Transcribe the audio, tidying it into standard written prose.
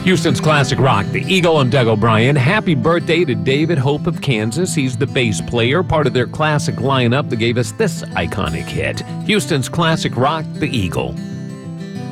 Houston's classic rock, the Eagle. I'm Doug O'Brien. Happy birthday to David Hope of Kansas. He's the bass player, part of their classic lineup that gave us this iconic hit. Houston's classic rock, the Eagle.